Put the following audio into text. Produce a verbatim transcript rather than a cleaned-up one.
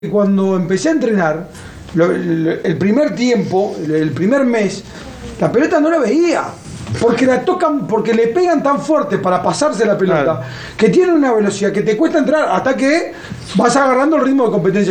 Cuando empecé a entrenar, lo, el, el primer tiempo, el primer mes, la pelota no la veía. Porque la tocan, porque le pegan tan fuerte para pasarse la pelota, claro, que tiene una velocidad que te cuesta entrar hasta que vas agarrando el ritmo de competencia.